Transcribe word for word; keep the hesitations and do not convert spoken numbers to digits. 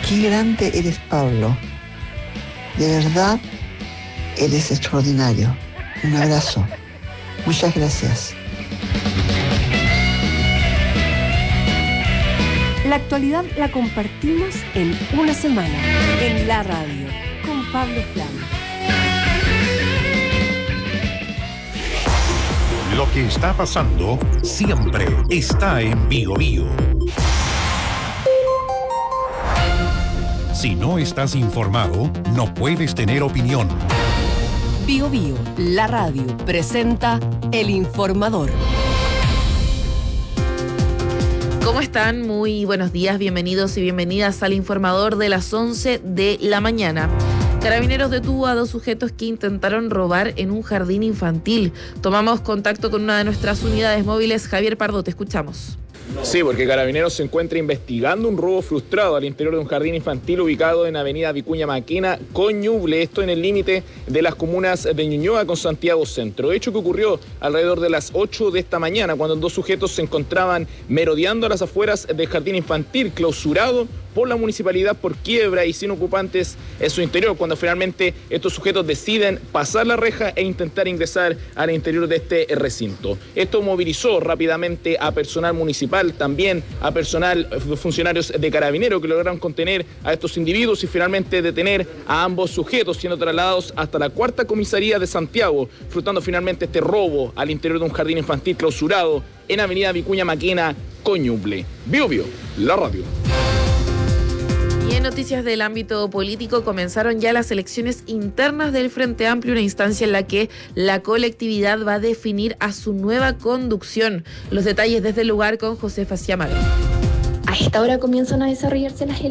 Qué grande eres, Pablo. De verdad, eres extraordinario. Un abrazo. Muchas gracias. La actualidad la compartimos en una semana, en la radio, con Pablo Flama. Lo que está pasando siempre está en Bío Bío. Si no estás informado, no puedes tener opinión. Bío Bío, la radio, presenta El Informador. ¿Cómo están? Muy buenos días, bienvenidos y bienvenidas al Informador de las once de la mañana. Carabineros detuvo a dos sujetos que intentaron robar en un jardín infantil. Tomamos contacto con una de nuestras unidades móviles. Javier Pardo, te escuchamos. Sí, porque Carabineros se encuentra investigando un robo frustrado al interior de un jardín infantil ubicado en Avenida Vicuña Maquena con Ñuble, esto en el límite de las comunas de Ñuñoa con Santiago Centro. Hecho que ocurrió alrededor de las ocho de esta mañana, cuando dos sujetos se encontraban merodeando a las afueras del jardín infantil, clausurado por la municipalidad por quiebra y sin ocupantes en su interior, cuando finalmente estos sujetos deciden pasar la reja e intentar ingresar al interior de este recinto. Esto movilizó rápidamente a personal municipal, también a personal, funcionarios de Carabineros, que lograron contener a estos individuos y finalmente detener a ambos sujetos, siendo trasladados hasta la cuarta comisaría de Santiago, frustrando finalmente este robo al interior de un jardín infantil clausurado en Avenida Vicuña Maquena con Ñuble. Bío Bío, la radio. Y en noticias del ámbito político, comenzaron ya las elecciones internas del Frente Amplio, una instancia en la que la colectividad va a definir a su nueva conducción. Los detalles desde el lugar con Josefa Ciamaro. A esta hora comienzan a desarrollarse las